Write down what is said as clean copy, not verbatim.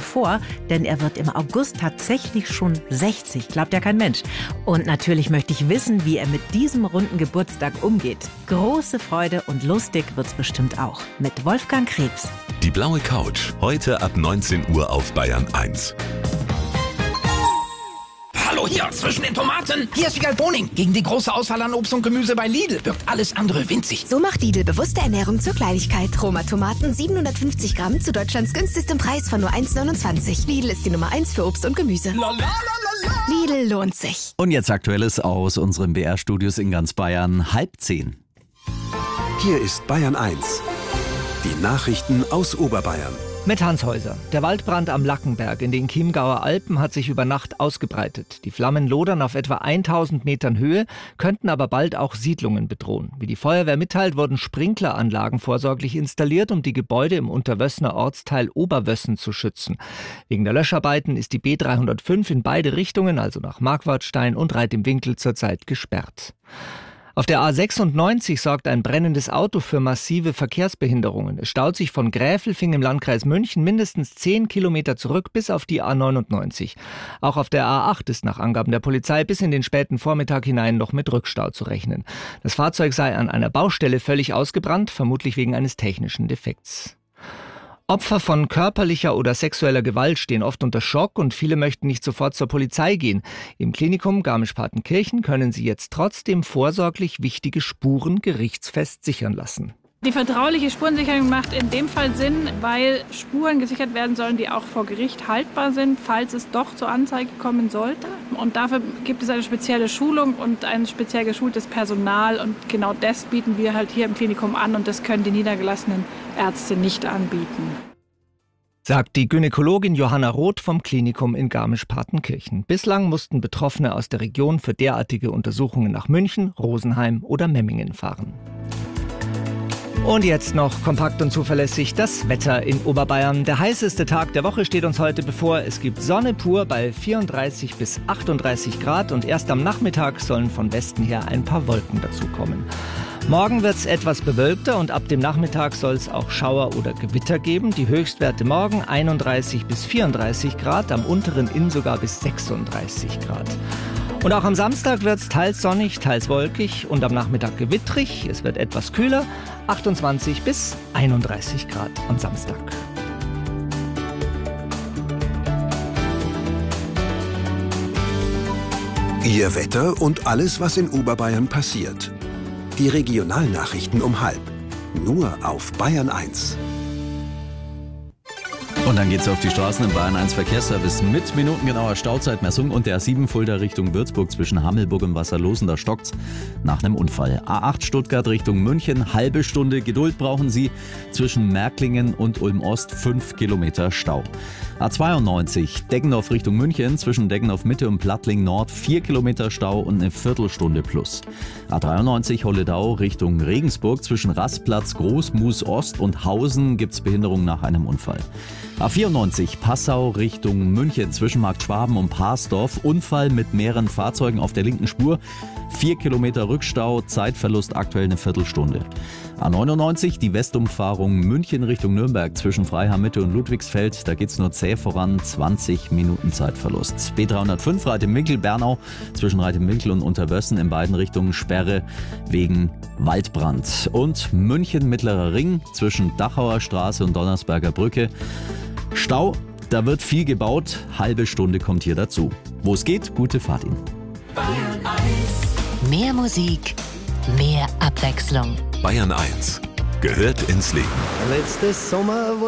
vor, denn er wird im August tatsächlich schon 60. Glaubt ja kein Mensch. Und natürlich möchte ich wissen, wie er mit diesem runden Geburtstag umgeht. Große Freude und lustig wird's bestimmt auch. Mit Wolfgang Krebs. Die blaue Couch, heute ab 19 Uhr auf Bayern 1. Hallo hier, zwischen den Tomaten. Hier ist Wiegald Boning. Gegen die große Auswahl an Obst und Gemüse bei Lidl wirkt alles andere winzig. So macht Lidl bewusste Ernährung zur Kleinigkeit. Roma Tomaten 750 Gramm zu Deutschlands günstigstem Preis von nur 1,29. Lidl ist die Nummer 1 für Obst und Gemüse. Lidl lohnt sich. Und jetzt Aktuelles aus unseren BR-Studios in ganz Bayern, 9:30. Hier ist Bayern 1. Die Nachrichten aus Oberbayern. Mit Hans Häuser. Der Waldbrand am Lackenberg in den Chiemgauer Alpen hat sich über Nacht ausgebreitet. Die Flammen lodern auf etwa 1000 Metern Höhe, könnten aber bald auch Siedlungen bedrohen. Wie die Feuerwehr mitteilt, wurden Sprinkleranlagen vorsorglich installiert, um die Gebäude im Unterwössener Ortsteil Oberwössen zu schützen. Wegen der Löscharbeiten ist die B305 in beide Richtungen, also nach Marquardstein und Reit im Winkel, zurzeit gesperrt. Auf der A96 sorgt ein brennendes Auto für massive Verkehrsbehinderungen. Es staut sich von Gräfelfing im Landkreis München mindestens 10 Kilometer zurück bis auf die A99. Auch auf der A8 ist nach Angaben der Polizei bis in den späten Vormittag hinein noch mit Rückstau zu rechnen. Das Fahrzeug sei an einer Baustelle völlig ausgebrannt, vermutlich wegen eines technischen Defekts. Opfer von körperlicher oder sexueller Gewalt stehen oft unter Schock und viele möchten nicht sofort zur Polizei gehen. Im Klinikum Garmisch-Partenkirchen können sie jetzt trotzdem vorsorglich wichtige Spuren gerichtsfest sichern lassen. Die vertrauliche Spurensicherung macht in dem Fall Sinn, weil Spuren gesichert werden sollen, die auch vor Gericht haltbar sind, falls es doch zur Anzeige kommen sollte. Und dafür gibt es eine spezielle Schulung und ein speziell geschultes Personal. Und genau das bieten wir halt hier im Klinikum an und das können die niedergelassenen Ärzte nicht anbieten. Sagt die Gynäkologin Johanna Roth vom Klinikum in Garmisch-Partenkirchen. Bislang mussten Betroffene aus der Region für derartige Untersuchungen nach München, Rosenheim oder Memmingen fahren. Und jetzt noch kompakt und zuverlässig das Wetter in Oberbayern. Der heißeste Tag der Woche steht uns heute bevor. Es gibt Sonne pur bei 34 bis 38 Grad und erst am Nachmittag sollen von Westen her ein paar Wolken dazukommen. Morgen wird es etwas bewölkter und ab dem Nachmittag soll es auch Schauer oder Gewitter geben. Die Höchstwerte morgen 31 bis 34 Grad, am unteren Inn sogar bis 36 Grad. Und auch am Samstag wird es teils sonnig, teils wolkig und am Nachmittag gewittrig. Es wird etwas kühler, 28 bis 31 Grad am Samstag. Ihr Wetter und alles, was in Oberbayern passiert. Die Regionalnachrichten um 12:30. Nur auf Bayern 1. Und dann geht's auf die Straßen im Bayern 1 Verkehrsservice mit minutengenauer Stauzeitmessung und der A7 Fulda Richtung Würzburg zwischen Hammelburg und Wasserlosen. Da stockt's nach einem Unfall. A8 Stuttgart Richtung München, halbe Stunde Geduld brauchen Sie. Zwischen Märklingen und Ulm-Ost 5 Kilometer Stau. A92 Deggendorf Richtung München, zwischen Deggendorf Mitte und Plattling Nord 4 Kilometer Stau und eine Viertelstunde plus. A93 Holledau Richtung Regensburg, zwischen Rastplatz, Großmus Ost und Hausen gibt's Behinderung nach einem Unfall. A94 Passau Richtung München, zwischen Markt Schwaben und Parsdorf, Unfall mit mehreren Fahrzeugen auf der linken Spur. 4 Kilometer Rückstau, Zeitverlust aktuell eine Viertelstunde. A99 die Westumfahrung München Richtung Nürnberg, zwischen Freiham Mitte und Ludwigsfeld, da geht's nur zäh voran, 20 Minuten Zeitverlust. B305 Reit im Winkel Bernau, zwischen Reit im Winkel und Unterwössen in beiden Richtungen Sperre wegen Waldbrand. Und München Mittlerer Ring, zwischen Dachauer Straße und Donnersberger Brücke, Stau, da wird viel gebaut, halbe Stunde kommt hier dazu. Wo es geht, gute Fahrt Ihnen. Bayern 1. Mehr Musik, mehr Abwechslung. Bayern 1 gehört ins Leben. Letztes Sommer